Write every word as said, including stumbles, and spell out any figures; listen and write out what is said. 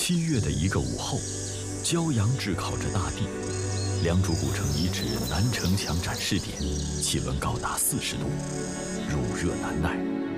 七月的一个午后，骄阳炙烤着大地。良渚古城遗址南城墙展示点，气温高达四十度，乳热难耐。